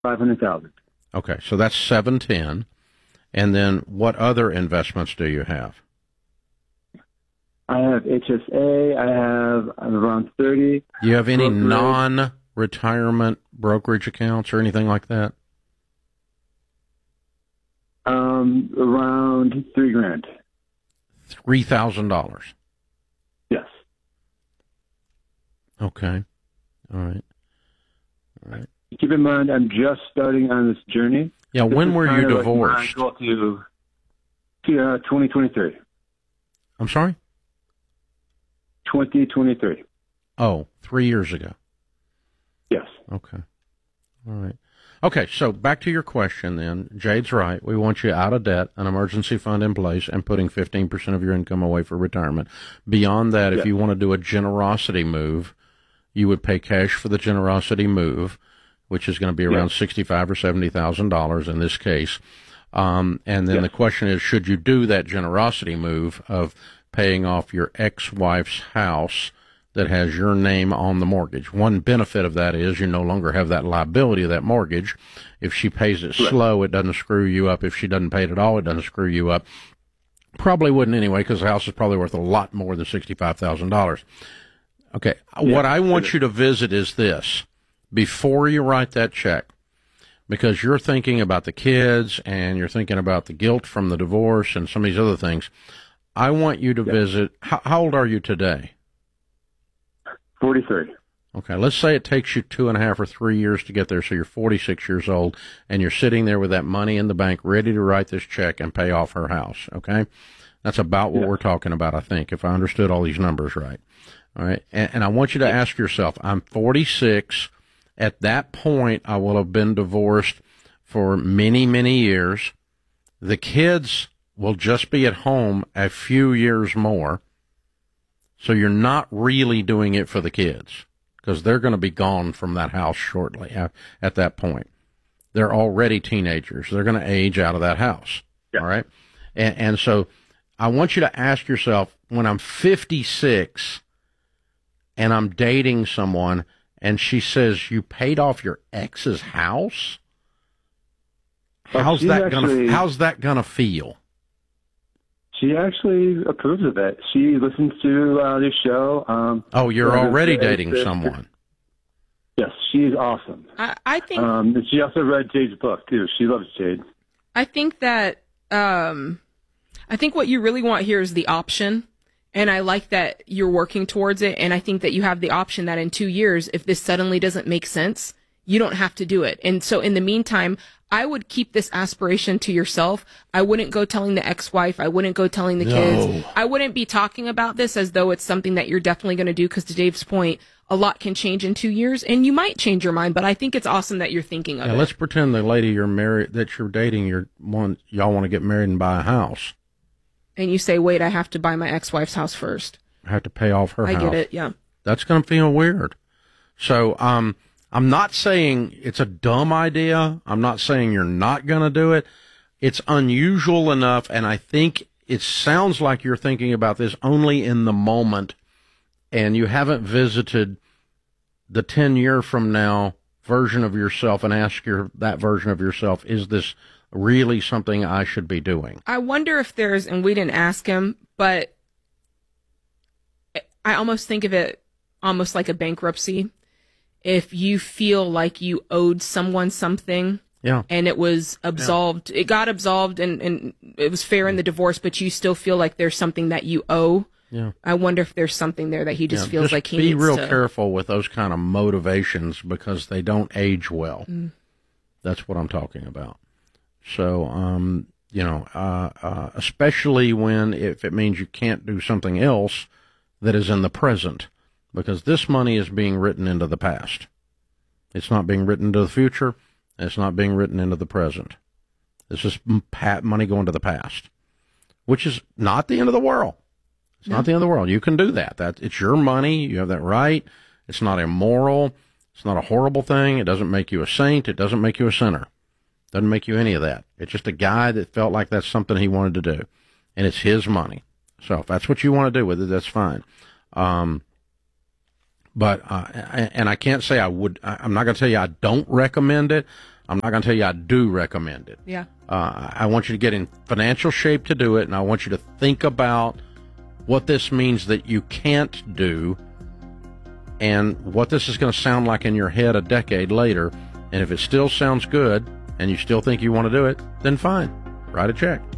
500,000. Okay, so that's 710. And then what other investments do you have? I have HSA. I have around 30. Do you have any brokerage. non-retirement brokerage accounts or anything like that? Around $3,000. $3,000. Yes. Okay. All right. All right. Keep in mind, I'm just starting on this journey. Yeah, This when is were kind you of like divorced? my goal to 2023. I'm sorry? 2023. Oh, 3 years ago. Yes. Okay. All right. Okay, so back to your question then. Jade's right. We want you out of debt, an emergency fund in place, and putting 15% of your income away for retirement. Beyond that, if you want to do a generosity move, you would pay cash for the generosity move, which is going to be around $65,000 or $70,000 in this case. And then the question is, should you do that generosity move of paying off your ex-wife's house that has your name on the mortgage? One benefit of that is you no longer have that liability of that mortgage. If she pays it slow, it doesn't screw you up. If she doesn't pay it at all, it doesn't screw you up. Probably wouldn't anyway, because the house is probably worth a lot more than $65,000. Okay, what I want you to visit is this. Before you write that check, because you're thinking about the kids and you're thinking about the guilt from the divorce and some of these other things, I want you to visit. How old are you today? 43. Okay, let's say it takes you 2.5 or 3 years to get there, so you're 46 years old, and you're sitting there with that money in the bank ready to write this check and pay off her house, okay? That's about what we're talking about, I think, if I understood all these numbers right. All right, and I want you to ask yourself, I'm 46. At that point, I will have been divorced for many, many years. The kids will just be at home a few years more. So you're not really doing it for the kids because they're going to be gone from that house shortly at that point. They're already teenagers. They're going to age out of that house. All right. And so I want you to ask yourself, when I'm 56 and I'm dating someone and she says, you paid off your ex's house? How's that gonna feel? She actually approves of it. She listens to this show. You're already dating someone. Yes, she's awesome. I think. And she also read Jade's book too. She loves Jade. I think that. I think what you really want here is the option, and I like that you're working towards it. And I think that you have the option that in 2 years, if this suddenly doesn't make sense, you don't have to do it. And so in the meantime, I would keep this aspiration to yourself. I wouldn't go telling the ex-wife. I wouldn't go telling the kids. I wouldn't be talking about this as though it's something that you're definitely going to do, because to Dave's point, a lot can change in 2 years, and you might change your mind, but I think it's awesome that you're thinking of it. Let's pretend the lady you're married, that you're dating, y'all want to get married and buy a house. And you say, wait, I have to buy my ex-wife's house first. I have to pay off her house. I get it, yeah. That's going to feel weird. So, I'm not saying it's a dumb idea. I'm not saying you're not going to do it. It's unusual enough, and I think it sounds like you're thinking about this only in the moment, and you haven't visited the 10-year from now version of yourself and ask that version of yourself, is this really something I should be doing? I wonder if there's, and we didn't ask him, but I almost think of it almost like a bankruptcy. If you feel like you owed someone something, and it was absolved, it got absolved, and it was fair in the divorce, but you still feel like there's something that you owe. Yeah. I wonder if there's something there that he just feels like he needs to. Be real careful with those kind of motivations, because they don't age well. That's what I'm talking about. So, especially if it means you can't do something else that is in the present. Because this money is being written into the past. It's not being written into the future. It's not being written into the present. This is money going to the past, which is not the end of the world. It's not the end of the world. You can do that. It's your money. You have that right. It's not immoral. It's not a horrible thing. It doesn't make you a saint. It doesn't make you a sinner. It doesn't make you any of that. It's just a guy that felt like that's something he wanted to do, and it's his money. So if that's what you want to do with it, that's fine. But I can't say I would. I'm not going to tell you I don't recommend it. I'm not going to tell you I do recommend it. Yeah. I want you to get in financial shape to do it, and I want you to think about what this means that you can't do and what this is going to sound like in your head a decade later. And if it still sounds good and you still think you want to do it, then fine, write a check.